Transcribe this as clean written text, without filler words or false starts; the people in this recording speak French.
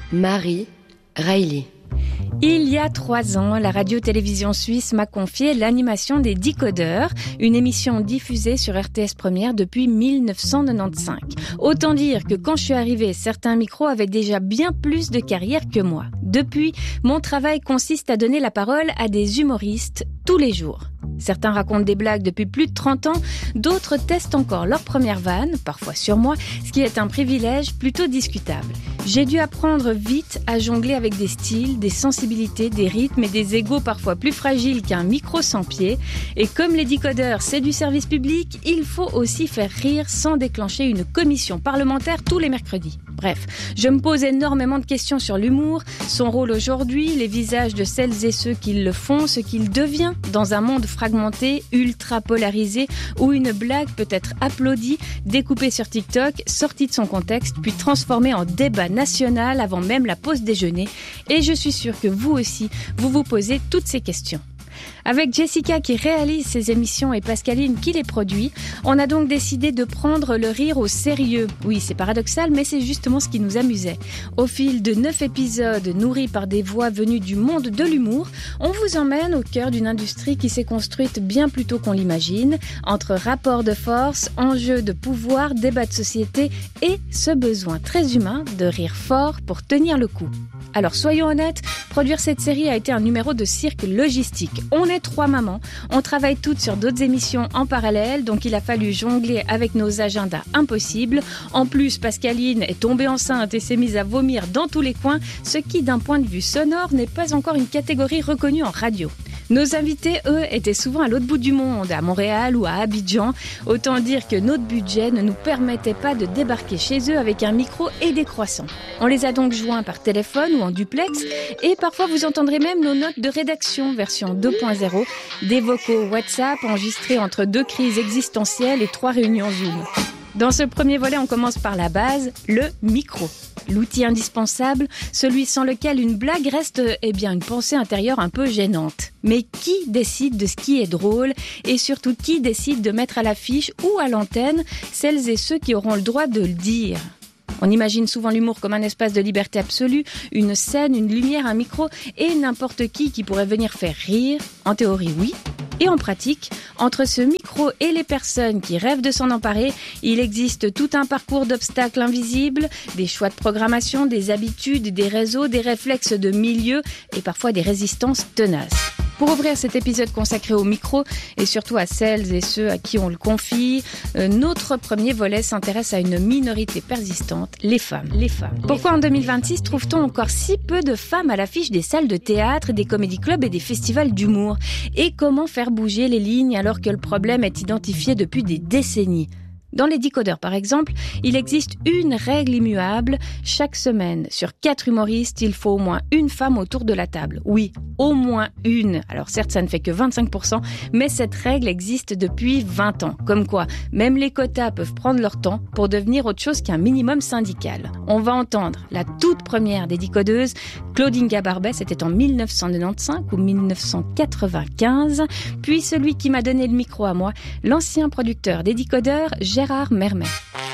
Marie Reilly. Il y a 3 ans, la radio-télévision suisse m'a confié l'animation des Décodeurs, une émission diffusée sur RTS Première depuis 1995. Autant dire que quand je suis arrivée, certains micros avaient déjà bien plus de carrière que moi. Depuis, mon travail consiste à donner la parole à des humoristes tous les jours. Certains racontent des blagues depuis plus de 30 ans, d'autres testent encore leur première vanne, parfois sur moi, ce qui est un privilège plutôt discutable. J'ai dû apprendre vite à jongler avec des styles, des sensibilités, des rythmes et des égos parfois plus fragiles qu'un micro sans pied. Et comme les Décodeurs, c'est du service public, il faut aussi faire rire sans déclencher une commission parlementaire tous les mercredis. Bref, je me pose énormément de questions sur l'humour, son rôle aujourd'hui, les visages de celles et ceux qui le font, ce qu'il devient dans un monde fragmenté, ultra polarisé, où une blague peut être applaudie, découpée sur TikTok, sortie de son contexte, puis transformée en débat national avant même la pause déjeuner. Et je suis sûre que vous aussi, vous vous posez toutes ces questions. Avec Jessica qui réalise ces émissions et Pascaline qui les produit, on a donc décidé de prendre le rire au sérieux. Oui, c'est paradoxal, mais c'est justement ce qui nous amusait. Au fil de 9 épisodes nourris par des voix venues du monde de l'humour, on vous emmène au cœur d'une industrie qui s'est construite bien plus tôt qu'on l'imagine, entre rapports de force, enjeux de pouvoir, débats de société et ce besoin très humain de rire fort pour tenir le coup. Alors soyons honnêtes, produire cette série a été un numéro de cirque logistique. On est 3 mamans, on travaille toutes sur d'autres émissions en parallèle, donc il a fallu jongler avec nos agendas impossibles. En plus, Pascaline est tombée enceinte et s'est mise à vomir dans tous les coins, ce qui d'un point de vue sonore n'est pas encore une catégorie reconnue en radio. Nos invités, eux, étaient souvent à l'autre bout du monde, à Montréal ou à Abidjan. Autant dire que notre budget ne nous permettait pas de débarquer chez eux avec un micro et des croissants. On les a donc joints par téléphone ou en duplex et parfois vous entendrez même nos notes de rédaction version 2.0, des vocaux WhatsApp enregistrés entre 2 crises existentielles et 3 réunions Zoom. Dans ce premier volet, on commence par la base, le micro. L'outil indispensable, celui sans lequel une blague reste une pensée intérieure un peu gênante. Mais qui décide de ce qui est drôle et surtout qui décide de mettre à l'affiche ou à l'antenne celles et ceux qui auront le droit de le dire ? On imagine souvent l'humour comme un espace de liberté absolue, une scène, une lumière, un micro et n'importe qui pourrait venir faire rire. En théorie, oui. Et en pratique, entre ce micro et les personnes qui rêvent de s'en emparer, il existe tout un parcours d'obstacles invisibles, des choix de programmation, des habitudes, des réseaux, des réflexes de milieu et parfois des résistances tenaces. Pour ouvrir cet épisode consacré au micro et surtout à celles et ceux à qui on le confie, notre premier volet s'intéresse à une minorité persistante, les femmes. Pourquoi en 2026 trouve-t-on encore si peu de femmes à l'affiche des salles de théâtre, des comédie-clubs et des festivals d'humour ? Et comment faire bouger les lignes alors que le problème est identifié depuis des décennies ? Dans les Décodeurs, par exemple, il existe une règle immuable. Chaque semaine, sur 4 humoristes, il faut au moins une femme autour de la table. Oui, au moins une. Alors certes, ça ne fait que 25%, mais cette règle existe depuis 20 ans. Comme quoi, même les quotas peuvent prendre leur temps pour devenir autre chose qu'un minimum syndical. On va entendre la toute première des Décodeuses, Claudine Gabarbet, c'était en 1995 ou 1995. Puis celui qui m'a donné le micro à moi, l'ancien producteur des Décodeurs, Gérard Mermet.